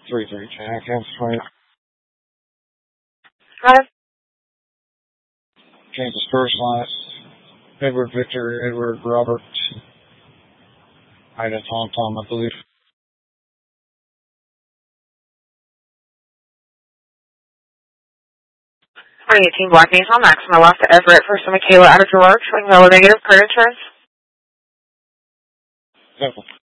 3-3, Kansas 20. Hi. Kansas first line. Edward Victor, Edward Robert. Ida Tom, I believe. 2018 Black Nissan Maxima lost to Everett for some Michaela out of Gerard, showing no negative credit insurance. Simple.